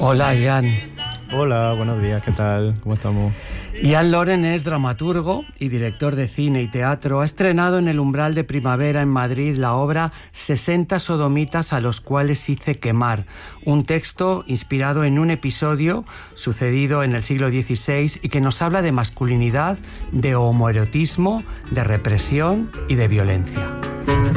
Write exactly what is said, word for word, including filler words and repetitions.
Hola, Ian. Hola, buenos días, ¿qué tal? ¿Cómo estamos? Ian Loren es dramaturgo y director de cine y teatro. Ha estrenado en el Umbral de Primavera en Madrid la obra sesenta sodomitas a los cuales hice quemar, un texto inspirado en un episodio sucedido en el siglo dieciséis y que nos habla de masculinidad, de homoerotismo, de represión y de violencia.